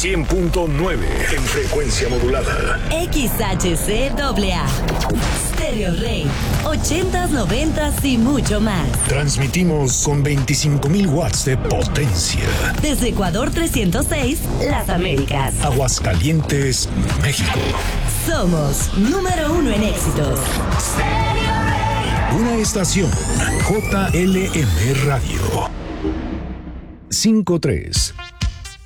100.9 en frecuencia modulada. XHCAA. Stereo Rey. 80s, 90s y mucho más. Transmitimos con 25,000 watts de potencia. Desde Ecuador 306, Las Américas. Aguascalientes, México. Somos número 1 en éxitos. Una estación JLM Radio. 53